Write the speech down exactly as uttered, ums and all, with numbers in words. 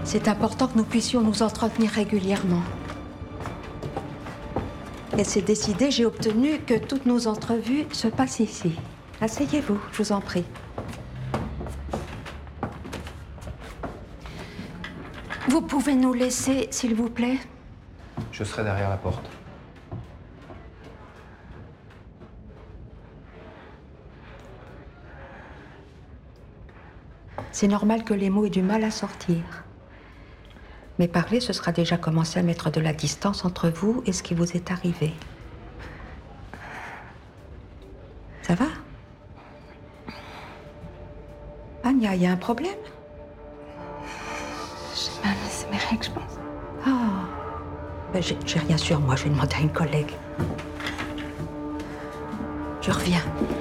C'est important que nous puissions nous entretenir régulièrement. Et c'est décidé, j'ai obtenu que toutes nos entrevues se passent ici. Asseyez-vous, je vous en prie. Vous pouvez nous laisser, s'il vous plaît? Je serai derrière la porte. C'est normal que les mots aient du mal à sortir. Mais parler, ce sera déjà commencer à mettre de la distance entre vous et ce qui vous est arrivé. Ça va? Anya, il y a un problème? Je sais pas, mais c'est mes règles, je pense. Ah, ben j'ai j'ai rien sur moi, je vais demander à une collègue. Je reviens.